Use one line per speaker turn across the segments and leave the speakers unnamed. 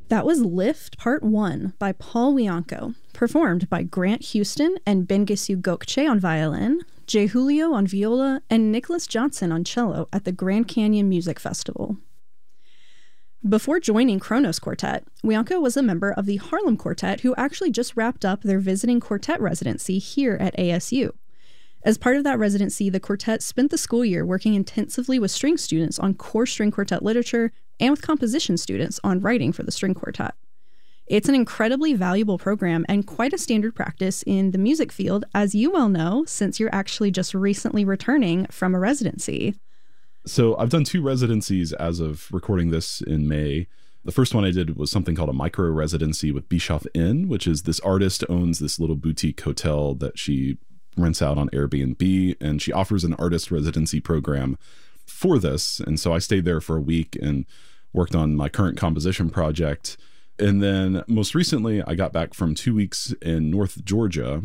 That was Lift Part 1 by Paul Wianco, performed by Grant Houston and Bengisu Gokche on violin, Jay Julio on viola, and Nicholas Johnson on cello at the Grand Canyon Music Festival. Before joining Kronos Quartet, Wianco was a member of the Harlem Quartet who actually just wrapped up their visiting quartet residency here at ASU. As part of that residency, the quartet spent the school year working intensively with string students on core string quartet literature and with composition students on writing for the string quartet. It's an incredibly valuable program and quite a standard practice in the music field, as you well know, since you're actually just recently returning from a residency.
So I've done 2 residencies as of recording this in May. The first one I did was something called a micro residency with Bischoff Inn, which is this artist owns this little boutique hotel that she rents out on Airbnb, and she offers an artist residency program for this. And so I stayed there for a week and worked on my current composition project. And then most recently, I got back from 2 weeks in North Georgia.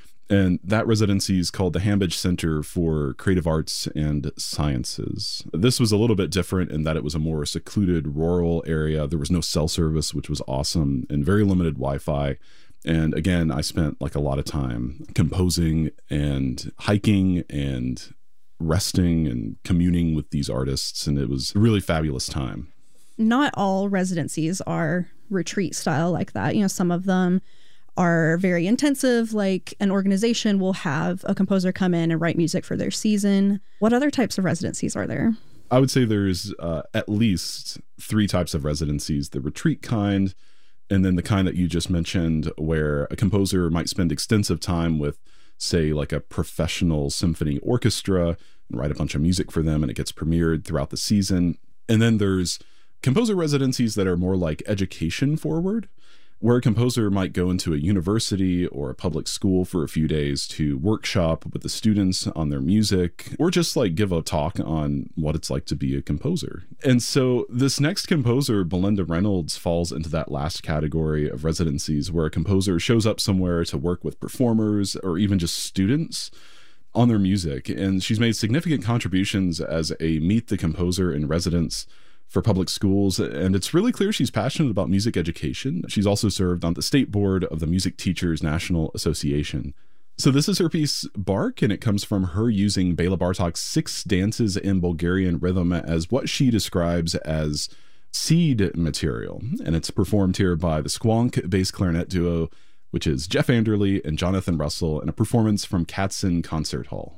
And that residency is called the Hambidge Center for Creative Arts and Sciences. This was a little bit different in that it was a more secluded rural area. There was no cell service, which was awesome, and very limited Wi-Fi. And again, I spent like a lot of time composing and hiking and resting and communing with these artists. And it was a really fabulous time.
Not all residencies are retreat style like that. You know, some of them are very intensive, like an organization will have a composer come in and write music for their season. What other types of residencies are there?
I would say there's at least 3 types of residencies: the retreat kind, and then the kind that you just mentioned, where a composer might spend extensive time with, say, like a professional symphony orchestra and write a bunch of music for them, and it gets premiered throughout the season. And then there's composer residencies that are more like education forward, where a composer might go into a university or a public school for a few days to workshop with the students on their music, or just like give a talk on what it's like to be a composer. And so this next composer, Belinda Reynolds, falls into that last category of residencies, where a composer shows up somewhere to work with performers or even just students on their music. And she's made significant contributions as a Meet the Composer in residence for public schools, and it's really clear she's passionate about music education. She's also served on the state board of the Music Teachers National Association. So this is her piece, Bark, and it comes from her using Bela Bartok's 6 dances in Bulgarian rhythm as what she describes as seed material. And it's performed here by the Squonk bass clarinet duo, which is Jeff Anderley and Jonathan Russell, in a performance from Katzen Concert Hall.